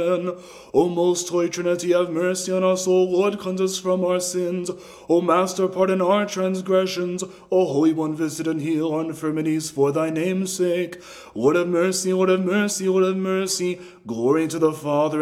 O most holy Trinity, have mercy on us. O Lord, cleanse us from our sins. O Master, pardon our transgressions. O Holy One, visit and heal our infirmities for thy name's sake. Lord have mercy, Lord have mercy, Lord have mercy. Glory to the Father,